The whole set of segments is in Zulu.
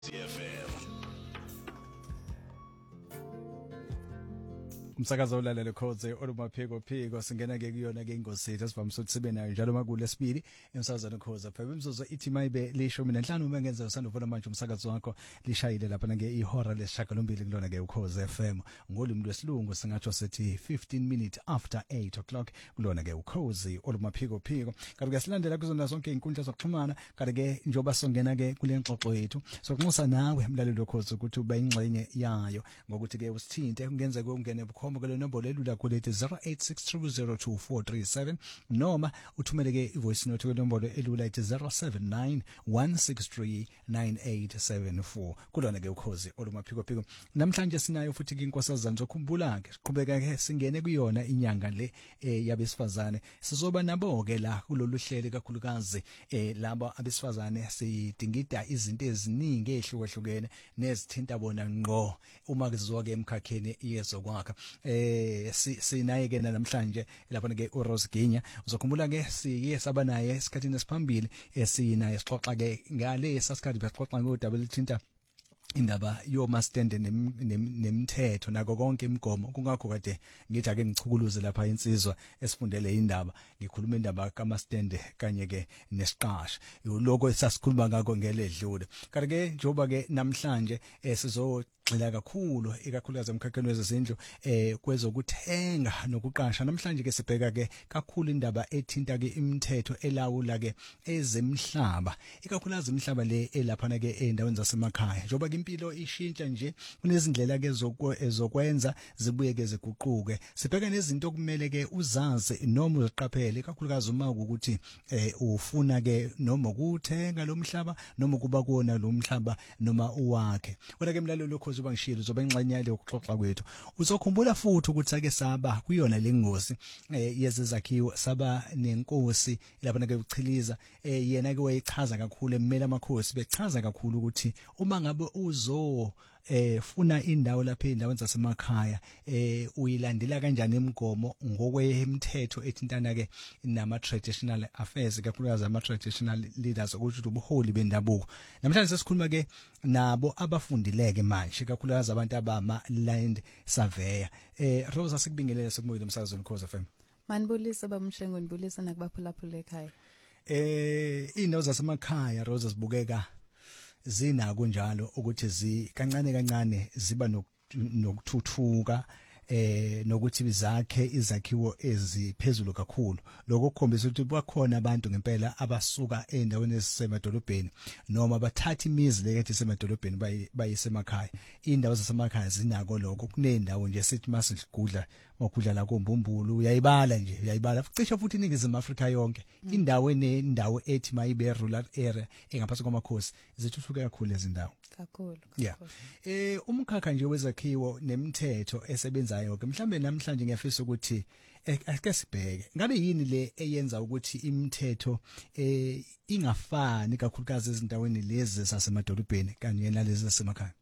CFM. Umsakazo olalele khoze olumaphiko singena ke kuyona ke ingozi yethu sivamise ukuthi sibe nayo njalo makule sibili emsakazweni khoza phela imzuzu ithi mayibe lishumi nanhlanu uma ngenza usandovuna manje umsakazo wakho lishayile lapha ke ihora lesishagalombili kulona ke ukhoze FM ngolimi lwesilungu singatsho sethi 15 minutes after 8 o'clock kulona ke ukhozi olumaphiko kanti ke silandela kuzona zonke inkundla zokuxhumana kanti ke njoba songena ke kule ngxoxo yethu sokunxusa nawe mlaleli lokhozi ukuthi ube ingxenye yayo ngokuthi ke usithinte ungenzeke ungene bukhoma ke nombolo elula kulethi 0863002437 noma uthumele ke ivoice note ke nombolo elula ethi 0791639874 kulona ke ukhozi olumaphiko namhlanje sinayo futhi ke inkosazana zokhumbula ke siqhubeka ke singene kuyona inyanga le yabesifazane sizoba nabo ke la kulolu hlelo kakhulukazi laba abesifazane sidingida izinto eziningi ehlukahlukene nezithinta bona ngqo uma kuzizoka emkhakheni yezokwakha sinaye ke namhlanje lapha ke uRose Ginya uzokhumbula ke siye saba naye esikhathini esiphambili esinaye sixoxa ke ngale sasikhathi bexoxa ngodaba lithinta indaba yomastende nemithetho nako konke imigomo kungakho kade ngithi ake ngichukuluze lapha insizwa esifundele indaba ngikhuluma indaba kaMastende kanye ke nesiqasha lokho esasikhuluma ngako ngeledlule kanti ke njoba ke namhlanje sizogxila kakhulu ikakhulukazi emkhakheni wezezindlu kwezokuthenga nokuqasha namhlanje ke sibheka ke kakhulu indaba ethinta ke imithetho elawula ke ezemhlaba ikakhulukazi imhlaba le elapha ke endaweni zasemakhaya njoba impilo ishintsha nje kunezindlela ke zokwenza zibuye ke ziguquke sibheka nezinto okumele ke uzazi noma uziqaphele kakhulukazi uma ukuthi ufuna ke noma ukuthenga lo mhlaba noma kuba kuona lo mhlaba noma uwakhe kodwa ke mlalelo lokho uzoba ngishilo uzoba ingxenye yale ukuxoxa kwethu uzokhumbula futhi ukuthi ake saba kuyona lengozi yezezakhiwo saba nenkosi lapha ke uchiliza yena ke wayechaza kakhulu emela amakhosi bechaza kakhulu ukuthi uma ngabe funa indawo lapha endaweni zasemakhaya uyilandela kanjani imigomo ngokwemithetho ethintana ke nama traditional affairs kakhulukazi ama traditional leaders ukuthi ubuholi bendabuko namhlanje sesikhuluma ke nabo abafundileke manje kakhulukazi abantu abama land surveyor Rosa sikubingelele sekumoyile umsakazweni Khoza FM manibulisa bamshengo nibulisa nakubaphulaphula ekhaya indawo zasemakhaya Rosa zibukeka zinako njalo ukuthi kancane ziba nokuthuthuka nokuthi bizakhe izakhiwo eziphezulu kakhulu lokho kukhombisa ukuthi bakhona abantu ngempela abasuka endaweni ezisemadolobheni noma bathatha imizi lekethi esemadolobheni bayisemakhaya indawo zasemakhaya zinako lokho kunendawo nje sithi masigudla ngokudla la koMbumbulu uyayibala cishe futhi iningizimu Afrika yonke indawo enendawo ethi mayibe rural area engaphasi kwamakhosi zithuthuke kakhulu lezindawo kakhulu yeah umkhakha nje wezakhiwo nemithetho esebenzayo ke mhlambe namhlanje ngiyafisa ukuthi ake sibheke ngabe yini le eyenza ukuthi imithetho ingafani kakhulukazi ezindaweni lezi zasemadolobheni kanye nalezi zasemakhaya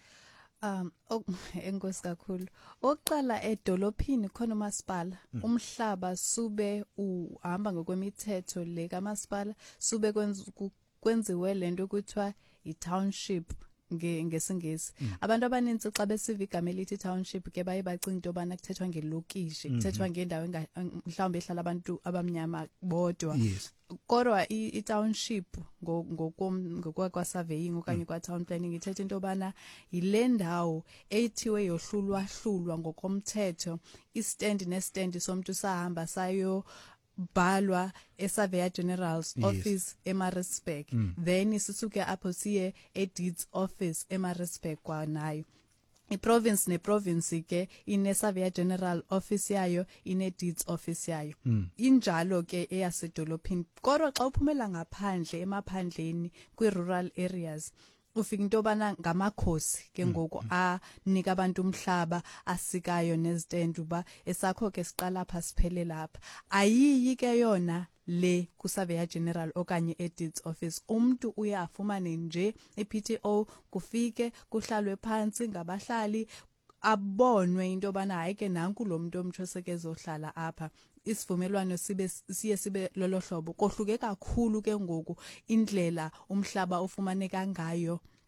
enkosi kakhulu oqala edolophini khona umasipala umhlaba sube uhamba ngokwemithetho le kamasipala sube kwenziwe lento ukuthiwa i-township ngesingesi abantu abaninzi xa besiva igama elithi township ke baye bacinga into bana kuthethwa ngelokishi kuthethwa ngendawo mhlawumbe ehlala abantu abamnyama bodwa kodwa i-township ngokwa surveying okanye kwa town planning ithetha into bana yilendawo ethiwe yohlulwa ngokomthetho istand nestand somuntu sahamba sayo balwa eSurveyor General's office eMaritzburg then sisuke apho siye eDeeds office eMaritzburg kwanayo iprovince neprovince ke ine Surveyor General office yayo ine Deeds office yayo injalo ke eyasedolophini kodwa xa uphumela ngaphandle emaphandleni kwi-rural areas ufika into bana ngamakhosi ke ngoku anika abantu umhlaba asikayo nezitend uba esakho ke siqala apha siphele lapha ayiyi ke yona le kuSurveyor General okanye eDeeds office umuntu uyafumane nje iPTO kufike kuhlalwe phansi ngabahlali abonwe into bana hayi ke nanku lo muntu omthoseke ezohlala apha isivumelwano sibe lolo hlobo kohluke kakhulu ke ngoku indlela umhlaba ofumaneka ngayo